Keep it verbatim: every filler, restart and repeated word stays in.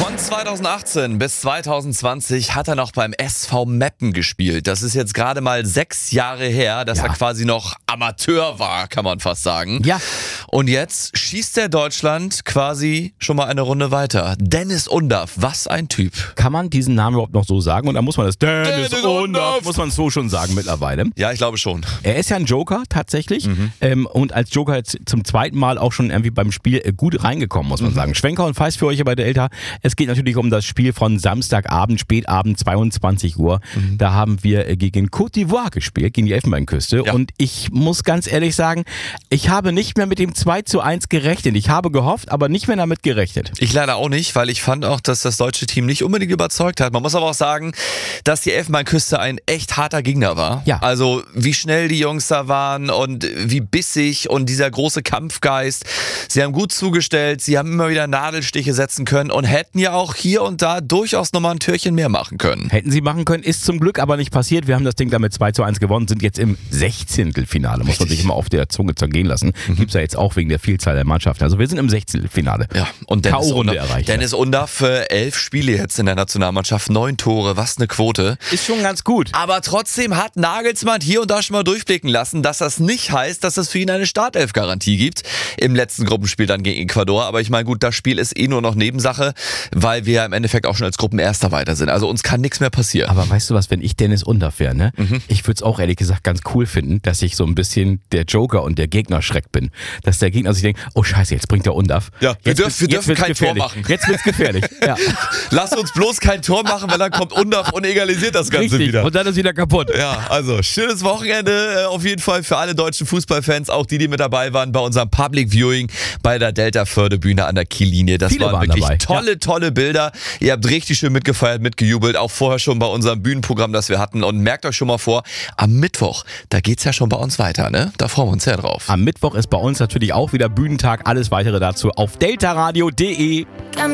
Von zweitausendachtzehn bis zweitausendzwanzig hat er noch beim S V Meppen gespielt. Das ist jetzt gerade mal sechs Jahre her, dass Ja. er quasi noch Amateur war, kann man fast sagen. Ja. Und jetzt schießt der Deutschland quasi schon mal eine Runde weiter. Dennis Undaff, was ein Typ. Kann man diesen Namen überhaupt noch so sagen? Und dann muss man das Dennis Dennis Undaff, Undaff. muss man so schon sagen mittlerweile. Ja, ich glaube schon. Er ist ja ein Joker tatsächlich ähm, und als Joker jetzt zum zweiten Mal auch schon irgendwie beim Spiel äh, gut reingekommen, muss man sagen. Schwenker und Feist für euch bei der Delta. Es geht natürlich um das Spiel von Samstagabend, Spätabend, zweiundzwanzig Uhr. Da haben wir äh, gegen Côte d'Ivoire gespielt, gegen die Elfenbeinküste. Ja. Und ich muss ganz ehrlich sagen, ich habe nicht mehr mit dem zwei zu eins gerechnet. Ich habe gehofft, aber nicht mehr damit gerechnet. Ich leider auch nicht, weil ich fand auch, dass das deutsche Team nicht unbedingt überzeugt hat. Man muss aber auch sagen, dass die Elfenbeinküste ein echt harter Gegner war. Ja. Also wie schnell die Jungs da waren und wie bissig und dieser große Kampfgeist. Sie haben gut zugestellt, sie haben immer wieder Nadelstiche setzen können und hätten ja auch hier und da durchaus nochmal ein Türchen mehr machen können. Hätten sie machen können, ist zum Glück aber nicht passiert. Wir haben das Ding damit zwei zu eins gewonnen, sind jetzt im Sechzehntelfinale. Muss man sich immer auf der Zunge zergehen lassen. Mhm. Gibt's ja jetzt auch wegen der Vielzahl der Mannschaften. Also wir sind im Sechzehntelfinale. Ja, und Dennis K O-Runde Undaff, erreicht. Dennis Undaff, äh, elf Spiele jetzt in der Nationalmannschaft, neun Tore, was eine Quote. Ist schon ganz gut. Aber trotzdem hat Nagelsmann hier und da schon mal durchblicken lassen, dass das nicht heißt, dass es für ihn eine Startelf-Garantie gibt. Im letzten Gruppenspiel dann gegen Ecuador. Aber ich meine, gut, das Spiel ist eh nur noch Nebensache, weil wir im Endeffekt auch schon als Gruppenerster weiter sind. Also uns kann nichts mehr passieren. Aber weißt du was, wenn ich Dennis Undaff wäre, ne? Ich würde es auch ehrlich gesagt ganz cool finden, dass ich so ein bisschen der Joker und der Gegner-Schreck bin. Dass der Gegner sich denkt, oh scheiße, jetzt bringt der Undaff. Ja, wir Jetzt dürfen- wird's- wir jetzt dürfen wird's kein Tor gefährlich. machen. Jetzt wird's gefährlich. Ja. Lass uns bloß kein Tor machen, weil dann kommt Undaff und egalisiert das Ganze Richtig. wieder. Und dann ist wieder kaputt. Ja, also schönes Wochenende äh, auf jeden Fall für alle deutschen Fußballfans, auch die, die mit dabei waren bei unserem Public Viewing bei der Delta Förde-Bühne an der Kiellinie. Das Viele waren waren wirklich dabei. tolle, tolle Bilder. Ihr habt richtig schön mitgefeiert, mitgejubelt, auch vorher schon bei unserem Bühnenprogramm, das wir hatten. Und merkt euch schon mal vor, am Mittwoch, da geht's ja schon bei uns weiter, ne? Da freuen wir uns sehr drauf. Am Mittwoch ist bei uns natürlich auch wieder Bühnentag. Alles weitere dazu auf deltaradio punkt de.